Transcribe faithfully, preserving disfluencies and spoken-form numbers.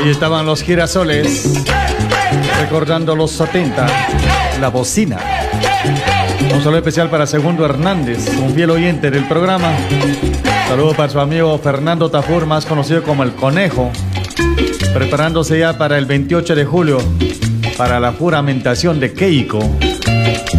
Ahí estaban los girasoles, recordando los setenta, la bocina. Un saludo especial para Segundo Hernández, un fiel oyente del programa. Saludo para su amigo Fernando Tafur, más conocido como El Conejo, preparándose ya para el veintiocho de julio, para la juramentación de Keiko.